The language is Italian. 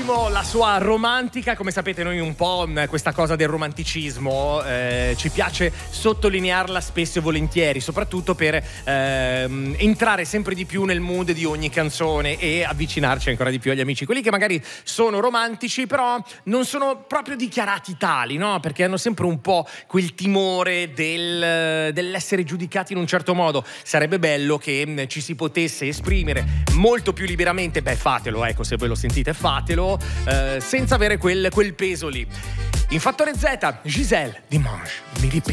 Amo la sua romantica, come sapete noi un po' questa cosa del romanticismo ci piace sottolinearla spesso e volentieri, soprattutto per entrare sempre di più nel mood di ogni canzone e avvicinarci ancora di più agli amici, quelli che magari sono romantici però non sono proprio dichiarati tali, no? Perché hanno sempre un po' quel timore dell'essere giudicati in un certo modo. Sarebbe bello che ci si potesse esprimere molto più liberamente. Beh, fatelo, ecco, se voi lo sentite fatelo, senza avere quel peso lì. In Fattore Z, Giselle Dimanche, mi